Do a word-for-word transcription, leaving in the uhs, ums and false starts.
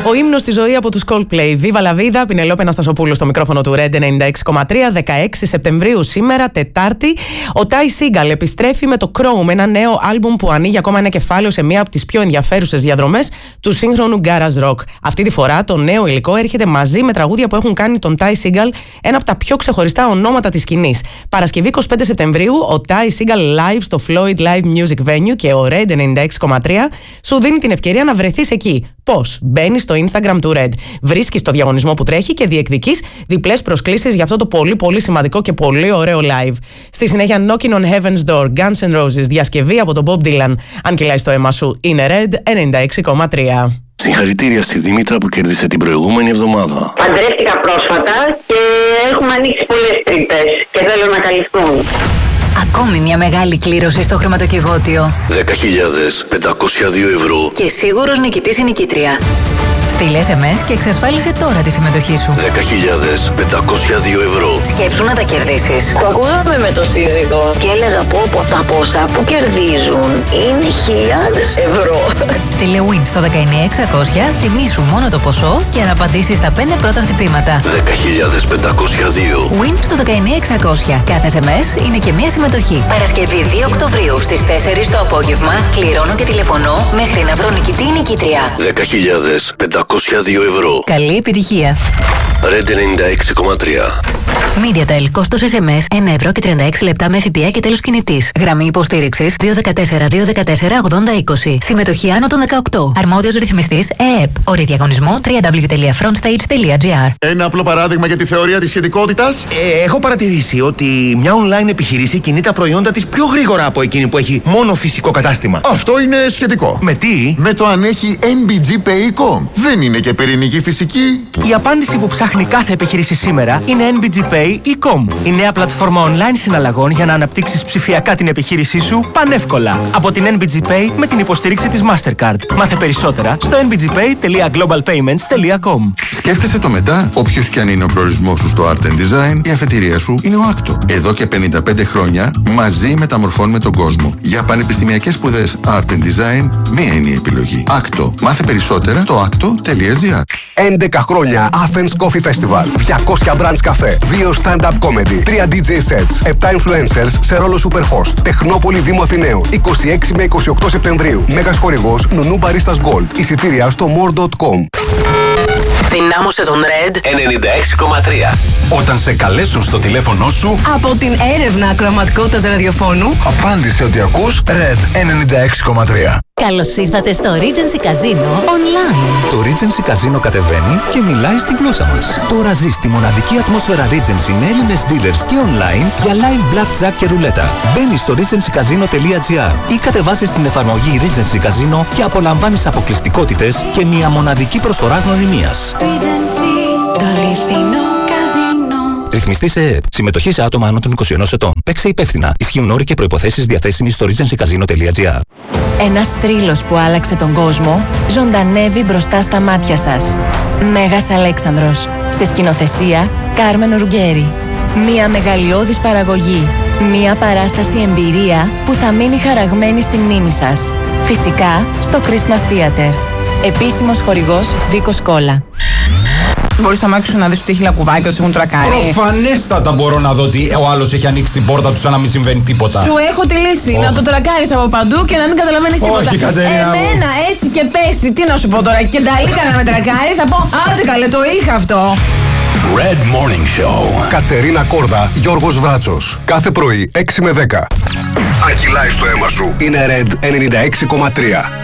Ο ύμνος στη ζωή από τους Coldplay. Viva la vida, Πινελόπη Αναστασοπούλου στο μικρόφωνο του Red ενενήντα έξι κόμμα τρία, δεκαέξι Σεπτεμβρίου σήμερα, Τετάρτη. Ο Ty Segall επιστρέφει με το Chrome, ένα νέο άλμπουμ που ανοίγει ακόμα ένα κεφάλαιο σε μία από τις πιο ενδιαφέρουσες διαδρομές του σύγχρονου garage rock. Αυτή τη φορά το νέο υλικό έρχεται μαζί με τραγούδια που έχουν κάνει τον Ty Segall ένα από τα πιο ξεχωριστά ονόματα της σκηνής. Παρασκευή εικοστή πέμπτη Σεπτεμβρίου, ο Ty Segall live στο Floyd Live Music Venue και ο Red ενενήντα έξι κόμμα τρία σου δίνει την ευκαιρία να βρεθείς εκεί. Πώς? Μπαίνεις στο Instagram του Red, βρίσκεις το διαγωνισμό που τρέχει και διεκδικείς διπλές προσκλήσεις για αυτό το πολύ πολύ σημαντικό και πολύ ωραίο live. Στη συνέχεια Knocking on Heaven's Door, Guns N' Roses, διασκευή από τον Bob Dylan. Αν κυλάει στο αίμα σου, είναι Red ενενήντα έξι κόμμα τρία. Συγχαρητήρια στη Δήμητρα που κέρδισε την προηγούμενη εβδομάδα. Παντρεύτηκα πρόσφατα και έχουμε ανοίξει πολλές τρύπες και θέλω να καλυφθούν. Ακόμη μια μεγάλη κλήρωση στο χρηματοκιβώτιο. δέκα χιλιάδες πεντακόσια δύο ευρώ. Και σίγουρος νικητής ή νικήτρια. Στείλε ες εμ ες και εξασφάλισε τώρα τη συμμετοχή σου. δέκα χιλιάδες πεντακόσια δύο ευρώ. Σκέψου να τα κερδίσεις. Το ακούγαμε με το σύζυγο και έλεγα πω πω τα ποσά που κερδίζουν είναι χιλιάδες ευρώ. Στείλε win στο δεκαεννιά εξακόσια, τιμήσου μόνο το ποσό και να απαντήσεις στα πέντε πρώτα χτυπήματα. δέκα χιλιάδες πεντακόσια δύο. Win στο δεκαεννιά εξακόσια. Κάθε ες εμ ες είναι και μία συμμετοχή. Παρασκευή δύο Οκτωβρίου στις τέσσερις το απόγευμα κληρώνω και τηλεφωνώ μέχρι να βρω νικητή ή νικήτρια. δέκα χιλιάδες πεντακόσια δύο ευρώ. Καλή επιτυχία. Red ενενήντα έξι κόμμα τρία. MediaTel, κόστος ες εμ ες ένα ευρώ και τριάντα έξι λεπτά με ΦΠΑ και τέλος κινητής. Γραμμή υποστήριξης δύο ένα τέσσερα δύο ένα τέσσερα ογδόντα είκοσι. Συμμετοχή άνω των δεκαοκτώ. Αρμόδιος ρυθμιστής ΕΕΠ. Όροι διαγωνισμού double-u double-u double-u τελεία frontstage τελεία gr. Ένα απλό παράδειγμα για τη θεωρία της σχετικότητας. Ε, έχω παρατηρήσει ότι μια online επιχείρηση κινεί τα προϊόντα της πιο γρήγορα από εκείνη που έχει μόνο φυσικό κατάστημα. Αυτό είναι σχετικό. Με τι? Με το αν έχει εν μπι τζι Pay τελεία com. Δεν είναι και πυρηνική φυσική. Η απάντηση που ψάχνει κάθε επιχείρηση σήμερα είναι εν μπι τζι Pay τελεία com. Η νέα πλατφόρμα online συναλλαγών για να αναπτύξεις ψηφιακά την επιχείρησή σου πανεύκολα. Από την εν μπι τζι Pay με την υποστήριξη της Mastercard. Μάθε περισσότερα στο εν μπι τζι pay τελεία global payments τελεία com. Σκέφτεσαι το μετά, όποιος και αν είναι ο προορισμός σου στο Art and Design, η αφετηρία σου είναι ο άκτο. Εδώ και πενήντα πέντε χρόνια μαζί μεταμορφώνουμε τον κόσμο. Για πανεπιστημιακές σπουδές Art and Design, μία είναι η επιλογή. άκτο. Μάθε περισσότερα στο άκτο τελεία gr. έντεκα χρόνια Athens Coffee Festival. διακόσια brands καφέ. δύο stand-up comedy. τρία ντι τζέι sets. επτά influencers σε ρόλο superhost. Τεχνόπολη Δήμου Αθηναίου. είκοσι έξι με είκοσι οκτώ Σεπτεμβρίου. Μέγας χορηγός Νουνού Baristas Gold. Εισιτήρια στο more τελεία com. Δυνάμωσε τον Red ενενήντα έξι κόμμα τρία. Όταν σε καλέσουν στο τηλέφωνο σου από την έρευνα ακροαματικότητας ραδιοφώνου, απάντησε ότι ακούς Red ενενήντα έξι κόμμα τρία. καλώς ήρθατε στο Regency Casino Online. Το Regency Casino κατεβαίνει και μιλάει στη γλώσσα μας. Τώρα ζεις τη μοναδική ατμόσφαιρα Regency με Έλληνες dealers και online για live blackjack και ρουλέτα. Μπαίνεις στο regency casino τελεία gr ή κατεβάσεις την εφαρμογή Regency Casino και απολαμβάνεις αποκλειστικότητες και μια μοναδική προσφορά γνωριμίας. Regency, το αληθινό καζίνο. Ρυθμιστή σε ΕΕΠ. Συμμετοχή σε άτομα άνω των είκοσι ενός ετών. Παίξε υπεύθυνα. Ισχύουν όροι και προϋποθέσεις διαθέσιμοι στο regency casino τελεία gr. Ένας θρύλος που άλλαξε τον κόσμο ζωντανεύει μπροστά στα μάτια σας. Μέγας Αλέξανδρος. Σε σκηνοθεσία Κάρμεν Ρουγκέρι. Μία μεγαλειώδης παραγωγή. Μία παράσταση εμπειρία που θα μείνει χαραγμένη στη μνήμη σας. Φυσικά στο Christmas Theater. Επίσημος χορηγός Βίκος Κόλλα. Μπορείς στο αμάξι σου να δεις ότι έχει λακκουβάκι και ότι έχουν τρακάρει. Προφανέστατα μπορώ να δω ότι ο άλλος έχει ανοίξει την πόρτα του σαν να μην συμβαίνει τίποτα. Σου έχω τη λύση. Oh. Να το τρακάρεις από παντού και να μην καταλαβαίνεις τίποτα. Όχι, Κατερίνα. Εμένα έτσι και πέσει. Τι να σου πω τώρα. Και νταλίκα να με τρακάρει. Θα πω άντε καλέ, το είχα αυτό. Red Morning Show. Κατερίνα Κόρδα, Γιώργος Βράτσος. Κάθε πρωί έξι με δέκα. Αν κυλάει στο αίμα σου, είναι Red ενενήντα έξι κόμμα τρία.